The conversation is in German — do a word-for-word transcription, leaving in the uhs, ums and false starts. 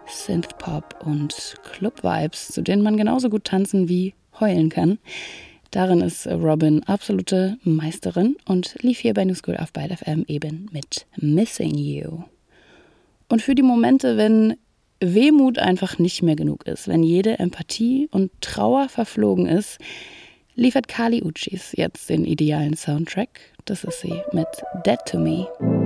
Synthpop und Club-Vibes, zu denen man genauso gut tanzen wie heulen kann. Darin ist Robyn absolute Meisterin und lief hier bei New School auf Byte F M eben mit Missing You. Und für die Momente, wenn Wehmut einfach nicht mehr genug ist, wenn jede Empathie und Trauer verflogen ist, liefert Kali Uchis jetzt den idealen Soundtrack. Das ist sie mit Dead to Me.